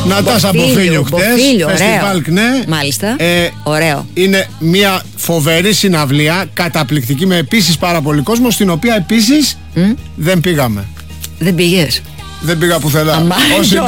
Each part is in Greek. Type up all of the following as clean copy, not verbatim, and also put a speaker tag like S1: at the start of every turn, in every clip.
S1: Νατάσα Μποφίλιου χτες. Φεστιβάλ ΚΝΕ.
S2: Μάλιστα. Ωραίο.
S1: Είναι μια φοβερή συναυλία, καταπληκτική, με επίσης πάρα πολύ κόσμο, στην οποία επίσης δεν πήγαμε.
S2: Δεν πήγες?
S1: Δεν πήγα πουθενά.
S2: Αμάρι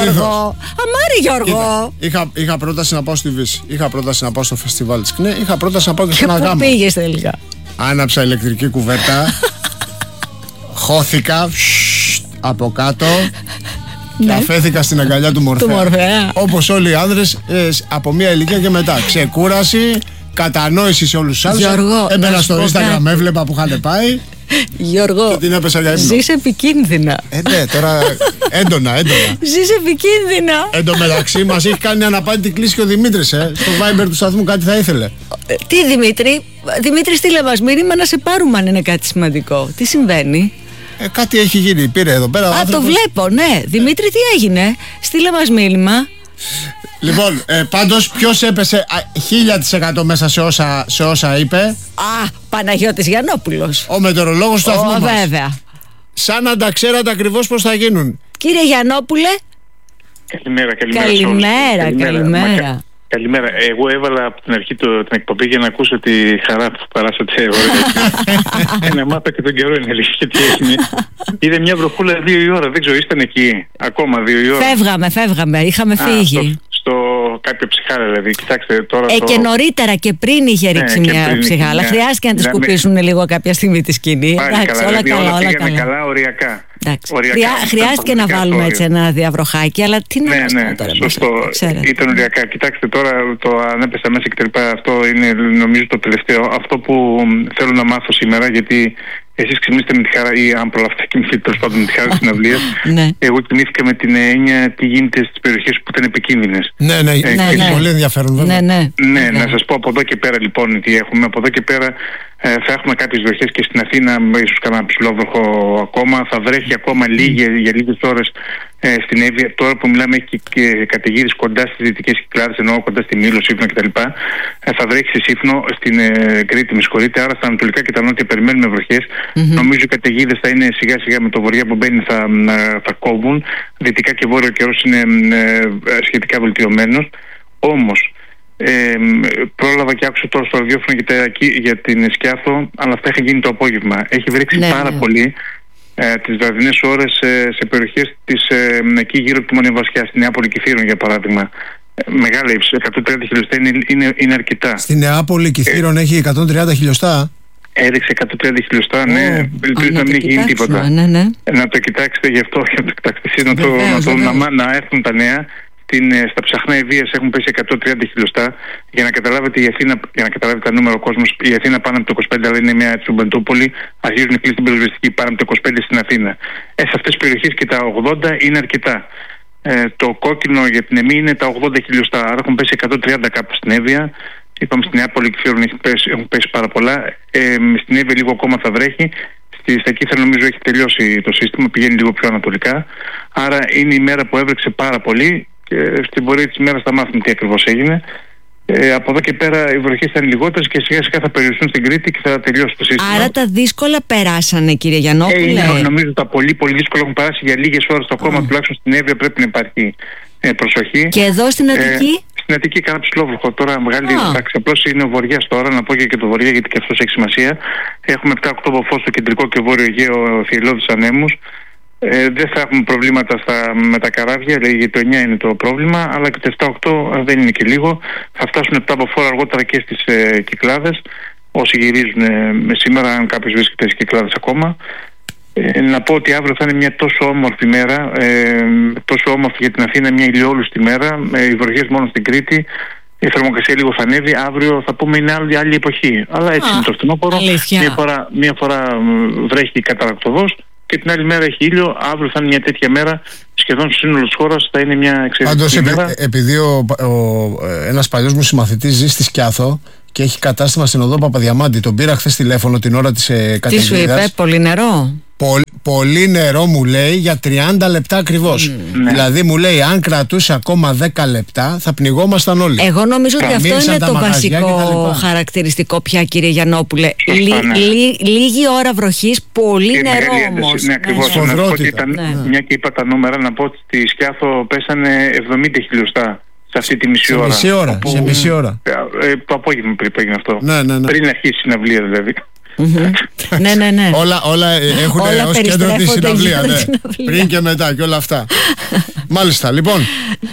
S2: Γιώργο.
S1: Είχα πρόταση να πάω στη Βύση. Είχα πρόταση να πάω στο φεστιβάλ της ΚΝΕ. Είχα πρόταση να πάω και σε ένα γάμο.
S2: Πού πήγες τελικά?
S1: Άναψα ηλεκτρική κουβέρτα. Χώθηκα από κάτω. Και αφέθηκα στην αγκαλιά του Μορφέα. Όπως όλοι οι άνδρες από μια ηλικία και μετά. Ξεκούραση, κατανόηση σε όλους τους άλλους. Έμπαινα στο Instagram, έβλεπα που είχαν πάει.
S2: Γιώργο,
S1: και την έπεσα για ύπνο.
S2: Ζεις επικίνδυνα.
S1: Ναι, τώρα έντονα.
S2: Ζεις επικίνδυνα.
S1: Εν τω μεταξύ μας έχει κάνει αναπάντητη κλίση και ο Δημήτρης. Στο Viber του σταθμού κάτι θα ήθελε.
S2: Τι Δημήτρη? Δημήτρη, στείλε μας μήνυμα να σε πάρουμε αν είναι κάτι σημαντικό. Τι συμβαίνει?
S1: Κάτι έχει γίνει, πήρε εδώ πέρα.
S2: Το βλέπω, ναι. Δημήτρη, τι έγινε? Στείλε μας μήνυμα.
S1: Λοιπόν, πάντως ποιος έπεσε 1000% μέσα σε όσα είπε?
S2: Παναγιώτης Γιαννόπουλος.
S1: Ο μετεωρολόγος του σταθμού μας.
S2: Βέβαια.
S1: Σαν να τα ξέρατε ακριβώς πώς θα γίνουν.
S2: Κύριε Γιαννόπουλε.
S3: Καλημέρα. Καλημέρα. Εγώ έβαλα από την αρχή την εκπομπή για να ακούσω τη χαρά που περάσατε. Να μάθω και τον καιρό είναι αλήθεια τι έγινε. Είδε μια βροχούλα 2 η ώρα. Δεν ξέρω, ήσταν εκεί ακόμα 2 η ώρα?
S2: Φεύγαμε. Είχαμε φύγει.
S3: Στο κάποιο ψυχάρα δηλαδή. Κοιτάξτε τώρα.
S2: Και νωρίτερα και πριν είχε ρίξει μια ψυχάρα. Αλλά χρειάστηκε να τη σκουπίσουν λίγο κάποια στιγμή τη σκηνή.
S3: Εντάξει, όλα καλά, οριακά.
S2: Χρειάστηκε να βάλουμε έτσι ένα διαβροχάκι, αλλά τι να κάνουμε τώρα?
S3: Σωστό. Ήταν οριακά. Κοιτάξτε τώρα, το ανέπεσα μέσα και τα λοιπά. Αυτό είναι νομίζω το τελευταίο. Αυτό που θέλω να μάθω σήμερα, γιατί εσείς ξυπνήσετε με τη χαρά, ή αν προλάβετε κοιμηθείτε τέλος πάντων με τη χαρά της συναυλίας. Εγώ κοιμήθηκα με την έννοια τι γίνεται στις περιοχές που ήταν επικίνδυνες.
S1: Ναι, έχει πολύ ενδιαφέρον βέβαια.
S3: Ναι, να σας πω από εδώ και πέρα λοιπόν τι έχουμε. Από εδώ και πέρα θα έχουμε κάποιες βροχές και στην Αθήνα, ίσως κανένα ψηλόβροχο ακόμα. Θα βρέχει ακόμα για λίγες ώρες στην Εύβοια. Τώρα που μιλάμε έχει και καταιγίδες κοντά στις δυτικές Κυκλάδες, εννοώ κοντά στη Μήλο, Σύφνο κτλ. Θα βρέχει στη Σύφνο, στην Κρήτη, με συγχωρείτε. Άρα στα ανατολικά και τα νότια περιμένουμε βροχές. Νομίζω οι καταιγίδες θα είναι σιγά σιγά με το βορειά που μπαίνει θα κόβουν. Δυτικά και βόρειο καιρός είναι σχετικά βελτιωμένος. Όμως πρόλαβα και άκουσα τώρα στο ραδιόφωνο για την Σκιάθο, αλλά αυτά έχει γίνει το απόγευμα. Έχει βρέξει πάρα πολύ τις βραδινές ώρες σε περιοχές εκεί γύρω από τη Μονή Βασιά, στη Νεάπολη Κηφύρων για παράδειγμα. Μεγάλα ύψη, 130 χιλιοστά είναι αρκετά.
S1: Στη Νεάπολη Κηφύρων έχει 130 χιλιοστά.
S3: Έδειξε 130 χιλιοστά, ναι. Ελπίζω να μην έχει γίνει τίποτα. Να το κοιτάξετε γι' αυτό, εσείς να έρθουν τα νέα. Στα ψαχνά Ευβοίας έχουν πέσει 130 χιλιοστά. Για να καταλάβετε, για να καταλάβετε τα νούμερα ο κόσμος, η Αθήνα πάνω από το 25, αλλά είναι μια τσουμπεντούπολη. Αρχίζουν να κλείσει την πυροσβεστική πάνω από το 25 στην Αθήνα. Σε αυτές τις περιοχές και τα 80 είναι αρκετά. Το κόκκινο για την ΕΜΗ είναι τα 80 χιλιοστά. Άρα έχουν πέσει 130 κάπου στην Εύβοια. Είπαμε στην Νεάπολη Κηφύρων έχουν πέσει πάρα πολλά. Στην Εύβοια λίγο ακόμα θα βρέχει. Στα Κύθρα νομίζω έχει τελειώσει το σύστημα, πηγαίνει λίγο πιο ανατολικά. Άρα είναι η μέρα που έβρεξε πάρα πολύ. Και στην πορεία της ημέρας θα μάθουμε τι ακριβώς έγινε. Από εδώ και πέρα οι βροχές θα είναι λιγότερες και σιγά σιγά θα περιοριστούν στην Κρήτη και θα τελειώσει το σύστημα.
S2: Άρα τα δύσκολα περάσανε, κύριε Γιαννόπουλε?
S3: Νομίζω τα πολύ πολύ δύσκολα έχουν περάσει για λίγες ώρες το κόμμα, τουλάχιστον στην Εύβοια πρέπει να υπάρχει προσοχή.
S2: Και εδώ στην Αττική?
S3: Στην Αττική κάνα ψηλόβροχο. Τώρα μεγάλη εντάξει. Απλώς είναι ο βορειάς τώρα, να πω και το βορειά γιατί και αυτός έχει σημασία. Έχουμε 7-8 φως στο κεντρικό και βόρειο Αιγαίο, θηελώδεις ανέμους. Δεν θα έχουμε προβλήματα με τα καράβια, γιατί το 9 είναι το πρόβλημα, αλλά και το 7-8 δεν είναι και λίγο. Θα φτάσουν 7 από φόρα αργότερα και στις Κυκλάδες, όσοι γυρίζουν σήμερα, αν κάποιος βρίσκεται στις Κυκλάδες ακόμα. Να πω ότι αύριο θα είναι μια τόσο όμορφη μέρα, τόσο όμορφη για την Αθήνα, μια ηλιόλουστη μέρα, οι βροχές μόνο στην Κρήτη. Η θερμοκρασία λίγο θα ανέβει. Αύριο θα πούμε είναι άλλη εποχή. Αλλά έτσι είναι το φθινόπωρο. Μία φορά βρέχει καταρακτωδώς. Και την άλλη μέρα έχει ήλιο. Αύριο θα είναι μια τέτοια μέρα. Σχεδόν στο σύνολο της χώρας θα είναι μια εξαιρετική μέρα.
S1: Επειδή ένας παλιός μου συμμαθητής ζει στη Σκιάθο και έχει κατάστημα στην οδό Παπαδιαμάντη, τον πήρα χθες τηλέφωνο την ώρα της καταιγίδας.
S2: Τι σου είπε, πολύ νερό?
S1: Πολύ νερό μου λέει για 30 λεπτά ακριβώς. Δηλαδή μου λέει αν κρατούσε ακόμα 10 λεπτά θα πνιγόμασταν όλοι.
S2: Εγώ νομίζω ότι αυτό είναι το βασικό χαρακτηριστικό πια, κύριε Γιαννόπουλε. Λίγη ώρα βροχής, πολύ νερό όμως.
S3: Ναι, ακριβώς. Μια και είπα τα νούμερα, να πω ότι στη Σκιάθο πέσανε 70 χιλιοστά σε αυτή τη μισή ώρα.
S1: Σε μισή ώρα.
S3: Το απόγευμα πριν έγινε αυτό.
S1: Ναι.
S3: Πριν αρχίσει η συναυλία δηλαδή.
S2: Ναι.
S1: Όλα έχουν ως κέντρο τη συναυλία. Πριν και μετά και όλα αυτά. Μάλιστα, λοιπόν.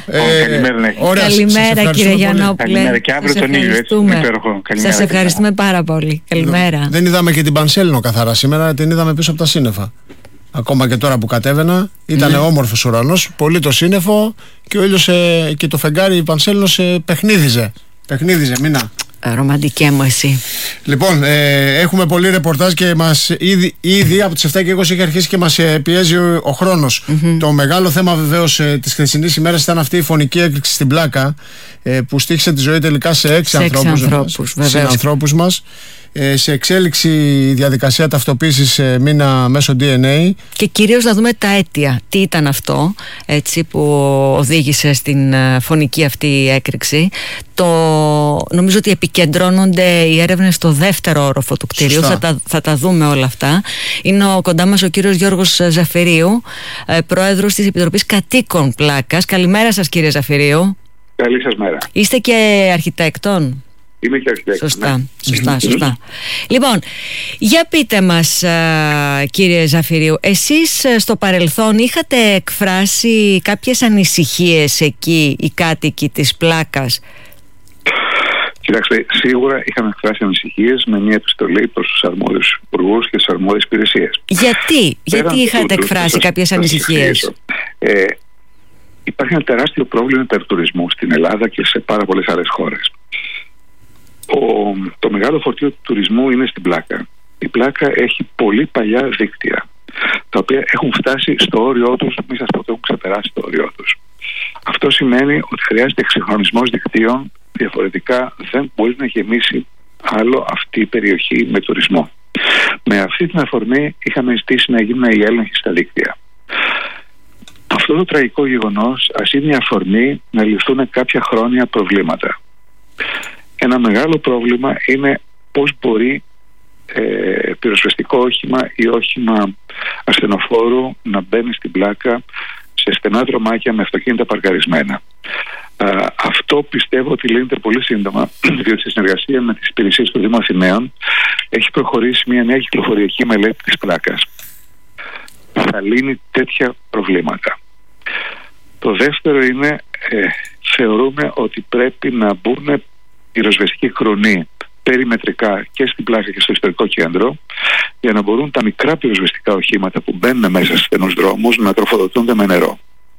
S2: Καλημέρα, κύριε Γιαννόπουλε.
S3: Καλημέρα και αύριο τον ίδιο, έτσι.
S2: Σας ευχαριστούμε πάρα πολύ. Καλημέρα.
S1: Δεν είδαμε και την Πανσέλινο καθαρά σήμερα, την είδαμε πίσω από τα σύννεφα. Ακόμα και τώρα που κατέβαινα, ήταν όμορφος ουρανός, πολύ το σύννεφο και ο ήλιος και το φεγγάρι η Πανσέλινος παιχνίδιζε, Μίνα.
S2: Ρομαντικέ μου εσύ.
S1: Λοιπόν, έχουμε πολύ ρεπορτάζ και μας ήδη από τις 7:20 έχει αρχίσει και μας πιέζει ο χρόνος. Το μεγάλο θέμα βεβαίως της χθεσινής ημέρας ήταν αυτή η φωνική έκρηξη στην Πλάκα που στοίχησε τη ζωή τελικά σε 6 ανθρώπους μας. Σε εξέλιξη η διαδικασία ταυτοποίησης, Μίνα, μέσω DNA.
S2: Και κυρίως να δούμε τα αίτια. Τι ήταν αυτό, έτσι, που οδήγησε στην φωνική αυτή έκρηξη. Νομίζω ότι επικεντρώνονται οι έρευνες στο δεύτερο όροφο του κτηρίου. Θα τα δούμε όλα αυτά. Είναι κοντά μας ο κύριος Γιώργος Ζαφυρίου, πρόεδρος της Επιτροπής Κατοίκων Πλάκας. Καλημέρα σας, κύριε Ζαφυρίου.
S4: Καλή σας μέρα.
S2: Είστε και αρχιτέκτον?
S4: Είμαι και αρχιτέκτον.
S2: Σωστά. Λοιπόν, για πείτε μας, κύριε Ζαφυρίου, εσείς στο παρελθόν είχατε εκφράσει κάποιες ανησυχίες εκεί οι κάτοικοι της Πλάκας?
S4: Κοιτάξτε, σίγουρα είχαμε εκφράσει ανησυχίες με μια επιστολή προς τους αρμόδιους υπουργούς και τις αρμόδιες υπηρεσίες.
S2: Γιατί είχατε εκφράσει κάποιες ανησυχίες?
S4: Υπάρχει ένα τεράστιο πρόβλημα υπερτουρισμού στην Ελλάδα και σε πάρα πολλές άλλες χώρες. Το μεγάλο φορτίο του τουρισμού είναι στην Πλάκα. Η Πλάκα έχει πολύ παλιά δίκτυα, τα οποία έχουν φτάσει στο όριό τους, μην σας πω ότι έχουν ξεπεράσει το όριό τους. Αυτό σημαίνει ότι χρειάζεται εξυγχρονισμός δικτύων, διαφορετικά δεν μπορεί να γεμίσει άλλο αυτή η περιοχή με τουρισμό. Με αυτή την αφορμή είχαμε ζητήσει να γίνουν οι έλεγχοι στα δίκτυα. Αυτό το τραγικό γεγονός ας είναι η αφορμή να λυθούν κάποια χρόνια προβλήματα. Ένα μεγάλο πρόβλημα είναι πώς μπορεί πυροσβεστικό όχημα ή όχημα ασθενοφόρου να μπαίνει στην Πλάκα σε στενά δρομάκια με αυτοκίνητα παρκαρισμένα. Αυτό πιστεύω ότι λύνεται πολύ σύντομα, διότι στη συνεργασία με τις υπηρεσίες του Δήμου Αθηναίων έχει προχωρήσει μια νέα κυκλοφοριακή μελέτη της Πλάκας. Θα λύνει τέτοια προβλήματα. Το δεύτερο είναι, θεωρούμε ότι πρέπει να μπουν πυροσβεστικοί κρονοί περιμετρικά και στην Πλάκα και στο ιστορικό κέντρο, για να μπορούν τα μικρά πυροσβεστικά οχήματα που μπαίνουν μέσα στους στενούς δρόμους να τροφοδοτούνται με νερό.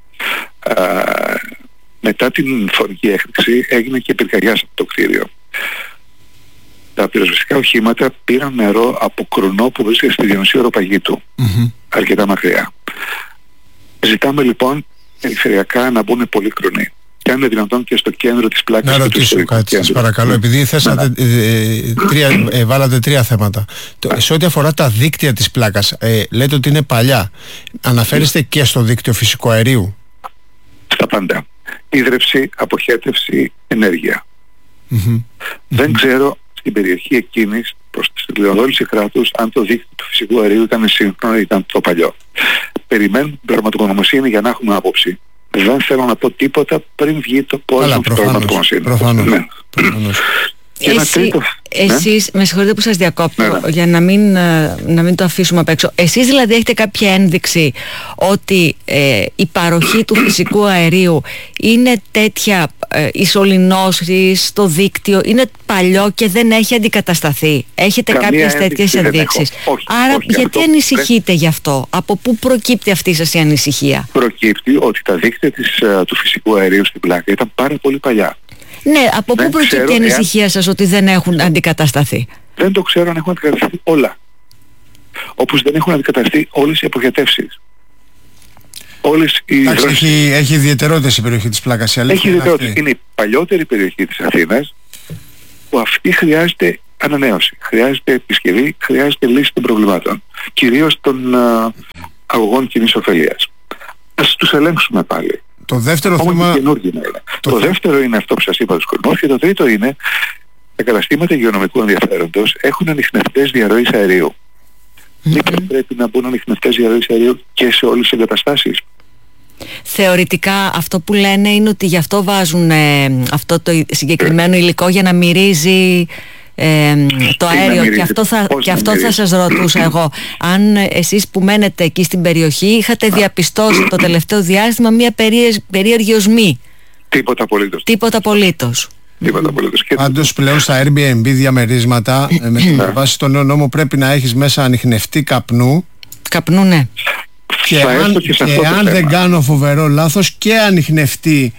S4: Μετά την φωνική έκρηξη έγινε και πυρκαγιά από το κτίριο. Τα πυροσβεστικά οχήματα πήραν νερό από κρονό που βρίσκεται στη Διονυσίου Οροπαγήτου, αρκετά μακριά. Ζητάμε λοιπόν περιφερειακά να μπουν πολλοί κρονοί. Και αν είναι δυνατόν και στο κέντρο της Πλάκας.
S1: Να ρωτήσω κάτι, σας παρακαλώ, επειδή θέσατε, βάλατε 3 θέματα. Σε ό,τι αφορά τα δίκτυα της Πλάκας, λέτε ότι είναι παλιά. Αναφέρεστε και στο δίκτυο φυσικού αερίου?
S4: Στα πάντα. Ίδρυυση, αποχέτευση, ενέργεια. Δεν ξέρω στην περιοχή εκείνης προς τη τηλεοδότηση κράτους αν το δίκτυο του φυσικού αερίου ήταν σύγχρονο ή ήταν το παλιό. Περιμένουμε την πραγματογνωμοσύνη για να έχουμε άποψη. Δεν θέλω να πω τίποτα πριν βγει το πόρισμα της πραγματογνωμοσύνης.
S1: Προφανώς.
S2: Εσείς, με συγχωρείτε που σας διακόπτω, για να μην το αφήσουμε απ' έξω. Εσείς δηλαδή έχετε κάποια ένδειξη ότι η παροχή του φυσικού αερίου είναι τέτοια ισολυνώσεις στο δίκτυο, είναι παλιό και δεν έχει αντικατασταθεί? Έχετε κάποιες τέτοιες ενδείξεις? Άρα γιατί ανησυχείτε γι' αυτό? Από πού προκύπτει αυτή σας η ανησυχία?
S4: Προκύπτει ότι τα δίκτυα του φυσικού αερίου στην Πλάκα ήταν πάρα πολύ παλιά.
S2: Ναι, από πού προκύπτει η ανησυχία σας ότι δεν έχουν αντικατασταθεί?
S4: Δεν το ξέρω αν έχουν αντικατασταθεί όλα. Όπως δεν έχουν αντικατασταθεί όλες οι αποχετεύσεις.
S1: Έχει ιδιαιτερότητες η περιοχή της Πλάκας.
S4: Έχει ιδιαιτερότητες. Είναι η παλιότερη περιοχή της Αθήνας, που αυτή χρειάζεται ανανέωση, χρειάζεται επισκευή, χρειάζεται λύση των προβλημάτων, κυρίως των αγωγών κοινής ωφελίας. Ας τους ελέγξουμε πάλι.
S1: Το δεύτερο θέμα...
S4: Το δεύτερο είναι αυτό που σας είπα, τους κορμούς, και το τρίτο είναι τα καταστήματα υγειονομικού ενδιαφέροντος έχουν ανιχνευτές διαρροής αερίου. Μήπως πρέπει να μπουν ανιχνευτές διαρροής αερίου και σε όλες τις εγκαταστάσεις?
S2: Θεωρητικά αυτό που λένε είναι ότι γι' αυτό βάζουν αυτό το συγκεκριμένο υλικό, για να μυρίζει το αέριο. Και αυτό θα σας ρωτούσα εγώ. Αν εσείς που μένετε εκεί στην περιοχή είχατε διαπιστώσει το τελευταίο διάστημα μια περίεργη οσμή?
S4: Τίποτα απολύτως.
S2: Τίποτα απολύτως.
S1: Πάντως πλέον στα Airbnb διαμερίσματα με την βάση των νέων νόμο πρέπει να έχεις μέσα ανιχνευτή καπνού.
S2: Καπνού, ναι.
S1: Και αν δεν κάνω φοβερό λάθος, και ανιχνευτή,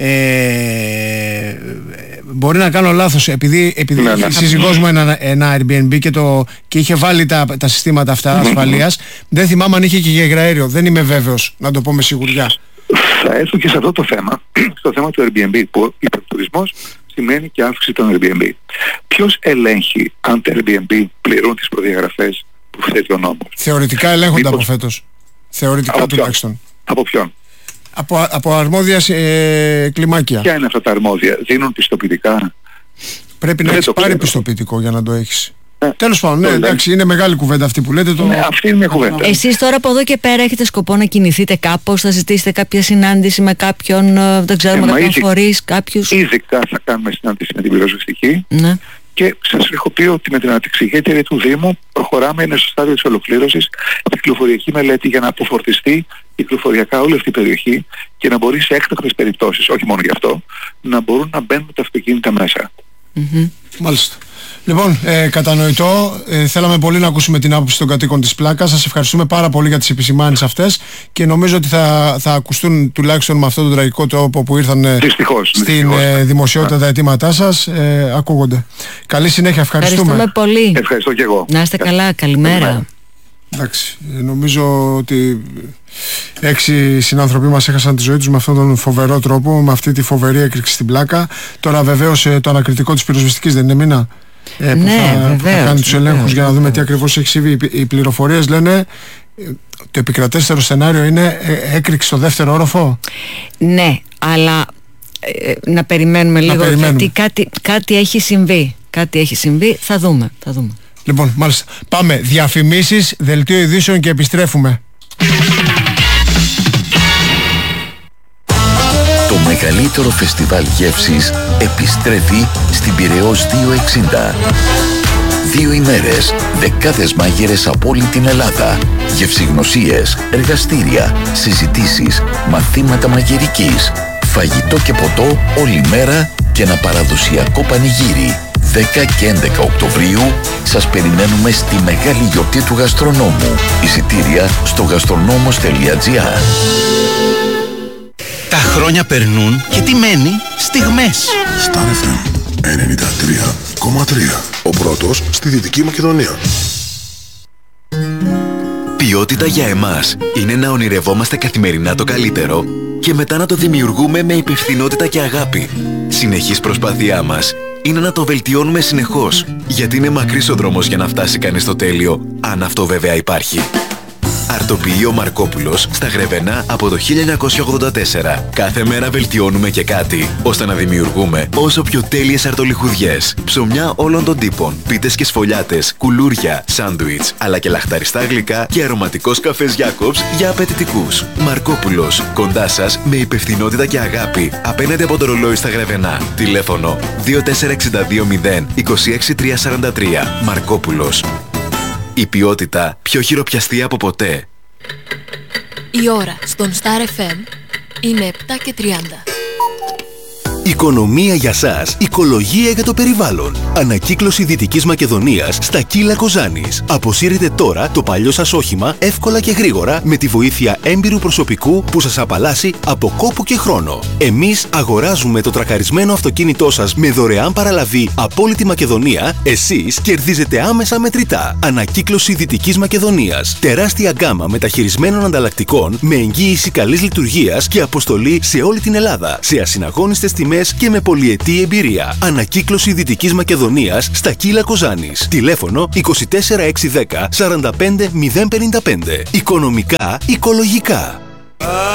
S1: μπορεί να κάνω λάθος, επειδή η σύζυγός μου ένα Airbnb και είχε βάλει τα συστήματα αυτά ασφαλείας. Δεν θυμάμαι αν είχε και υγραέριο, δεν είμαι βέβαιος, να το πω με σιγουριά.
S4: Θα έρθω και σε αυτό το θέμα, στο θέμα του Airbnb, που υπερτουρισμός σημαίνει και αύξηση των Airbnb. Ποιος ελέγχει αν τα Airbnb πληρούν τις προδιαγραφές που θέτει ο νόμος?
S1: Θεωρητικά ελέγχονται από φέτος. Θεωρητικά τουλάχιστον.
S4: Από ποιον?
S1: Από αρμόδια κλιμάκια.
S4: Ποια είναι αυτά τα αρμόδια? Δίνουν πιστοποιητικά?
S1: Πρέπει να έχεις πάρει πιστοποιητικό για να το έχεις. Τέλος πάντων, ναι, εντάξει, είναι μεγάλη κουβέντα αυτή που λέτε.
S4: Αυτή είναι μια κουβέντα.
S2: Εσείς τώρα από εδώ και πέρα έχετε σκοπό να κινηθείτε κάπως? Θα ζητήσετε κάποια συνάντηση με κάποιον, δεν ξέρω, με κάποιον φορείς, κάποιους?
S4: Ειδικά θα κάνουμε συνάντηση με την πυροσβεστική.
S2: Ναι.
S4: Και σας έχω πει ότι με την αναπτυξιακή του Δήμου προχωράμε, είναι στο στάδιο της ολοκλήρωσης, κυκλοφοριακή μελέτη για να αποφορτιστεί κυκλοφοριακά όλη αυτή η περιοχή και να μπορεί σε έκτακτες περιπτώσεις, όχι μόνο γι' αυτό, να μπορούν να μπαίνουν τα αυτοκίνητα μέσα.
S1: Μάλιστα. Λοιπόν, κατανοητό. Θέλαμε πολύ να ακούσουμε την άποψη των κατοίκων της Πλάκας. Σας ευχαριστούμε πάρα πολύ για τις επισημάνσεις αυτές και νομίζω ότι θα ακουστούν τουλάχιστον με αυτόν τον τραγικό τρόπο που ήρθαν στην δημοσιότητα τα αιτήματά σας. Ακούγονται. Καλή συνέχεια. Ευχαριστούμε
S2: πολύ.
S4: Ευχαριστώ και εγώ.
S2: Να είστε καλά. Καλημέρα.
S1: Εντάξει, νομίζω ότι 6 συνάνθρωποι μας έχασαν τη ζωή τους με αυτόν τον φοβερό τρόπο, με αυτή τη φοβερή έκρηξη στην Πλάκα. Τώρα βεβαίως το ανακριτικό της πυροσβεστικής δεν είναι, Μίνα? Που θα κάνει τους ελέγχους για να δούμε τι ακριβώς έχει συμβεί. Οι πληροφορίες λένε το επικρατέστερο σενάριο είναι έκρηξη στο δεύτερο όροφο.
S2: Ναι, αλλά να περιμένουμε λίγο, γιατί κάτι έχει συμβεί. Κάτι έχει συμβεί, θα δούμε.
S1: Λοιπόν, μάλιστα. Πάμε διαφημίσεις, δελτίο ειδήσεων και επιστρέφουμε.
S5: Το μεγαλύτερο φεστιβάλ γεύσης επιστρέφει στην Πειραιώς 260. 2 ημέρες, δεκάδες μάγειρες από όλη την Ελλάδα, γευσηγνωσίες, εργαστήρια, συζητήσεις, μαθήματα μαγειρικής, φαγητό και ποτό όλη μέρα και ένα παραδοσιακό πανηγύρι. 10 και 11 Οκτωβρίου σας περιμένουμε στη μεγάλη γιορτή του γαστρονόμου. Εισιτήρια στο gastronomos.gr.
S6: Τα χρόνια περνούν και τι μένει? Στιγμές.
S7: Star FM 93,3. Ο πρώτος στη Δυτική Μακεδονία.
S8: Ποιότητα για εμάς είναι να ονειρευόμαστε καθημερινά το καλύτερο και μετά να το δημιουργούμε με υπευθυνότητα και αγάπη. Συνεχής προσπάθειά μας είναι να το βελτιώνουμε συνεχώς, γιατί είναι μακρύς ο δρόμος για να φτάσει κανείς στο τέλειο, αν αυτό βέβαια υπάρχει. Αρτοποιείο Μαρκόπουλος στα Γρεβενά από το 1984. Κάθε μέρα βελτιώνουμε και κάτι, ώστε να δημιουργούμε όσο πιο τέλειες αρτολιχουδιές. Ψωμιά όλων των τύπων, πίτες και σφολιάτες, κουλούρια, σάντουιτς, αλλά και λαχταριστά γλυκά και αρωματικός καφές Γιάκοψ για απαιτητικούς. Μαρκόπουλος, κοντά σας με υπευθυνότητα και αγάπη, απέναντι από το ρολόι στα Γρεβενά. Τηλέφωνο 24620 26343. Μαρκόπουλος. Η ποιότητα πιο χειροπιαστή από ποτέ.
S9: Η ώρα στον Star FM είναι 7:30.
S10: Οικονομία για σας, οικολογία για το περιβάλλον. Ανακύκλωση Δυτικής Μακεδονίας στα Κύλα Κοζάνης. Αποσύρετε τώρα το παλιό σας όχημα εύκολα και γρήγορα με τη βοήθεια έμπειρου προσωπικού που σας απαλλάσσει από κόπο και χρόνο. Εμείς αγοράζουμε το τρακαρισμένο αυτοκίνητό σας με δωρεάν παραλαβή από όλη τη Μακεδονία. Εσείς κερδίζετε άμεσα μετρητά. Ανακύκλωση Δυτικής Μακεδονίας. Τεράστια γκάμα μεταχειρισμένων ανταλλακτικών με εγγύηση καλής λειτουργίας και αποστολή σε όλη την Ελλάδα. Σε ασυναγώνιστες τιμές τιμές και με πολυετή εμπειρία. Ανακύκλωση Δυτικής Μακεδονίας στα Κύλα Κοζάνης. Τηλέφωνο 24610 45055. Οικονομικά, οικολογικά.